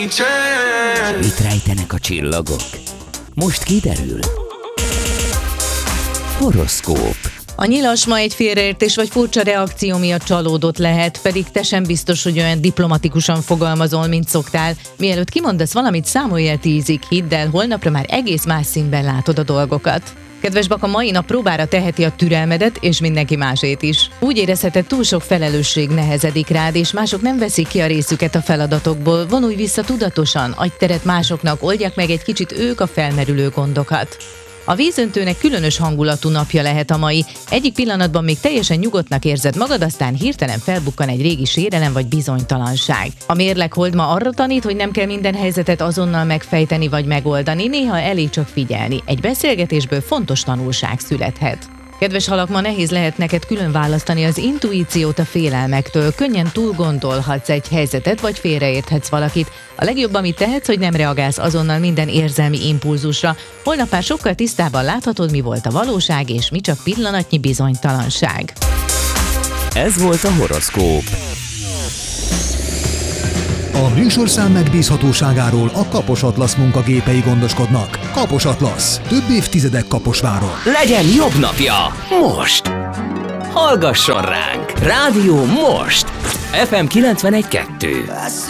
Mit rejtenek a csillagok? Most kiderül. Horoszkóp. A nyilas ma egy félreértés vagy furcsa reakció miatt csalódott lehet, pedig te sem biztos, hogy olyan diplomatikusan fogalmazol, mint szoktál. Mielőtt kimondasz valamit, számolj el 10-ig, hidd el, holnapra már egész más színben látod a dolgokat. Kedves Baka, mai nap próbára teheti a türelmedet és mindenki másét is. Úgy érezheted, túl sok felelősség nehezedik rád, és mások nem veszik ki a részüket a feladatokból. Vonulj vissza tudatosan, adj teret másoknak, oldják meg egy kicsit ők a felmerülő gondokat. A vízöntőnek különös hangulatú napja lehet a mai. Egyik pillanatban még teljesen nyugodtnak érzed magad, aztán hirtelen felbukkan egy régi sérelem vagy bizonytalanság. A mérleghold ma arra tanít, hogy nem kell minden helyzetet azonnal megfejteni vagy megoldani, néha elég csak figyelni. Egy beszélgetésből fontos tanulság születhet. Kedves halak, ma nehéz lehet neked külön választani az intuíciót a félelmektől. Könnyen túl gondolhatsz egy helyzetet, vagy félreérthetsz valakit. A legjobb, amit tehetsz, hogy nem reagálsz azonnal minden érzelmi impulzusra. Holnap már sokkal tisztában láthatod, mi volt a valóság, és mi csak pillanatnyi bizonytalanság. Ez volt a horoszkóp. A műsorszám megbízhatóságáról a Kapos Atlasz munkagépei gondoskodnak. Kapos Atlasz. Több évtizedek Kaposváron. Legyen jobb napja most! Hallgasson ránk! Rádió most! FM 91.2.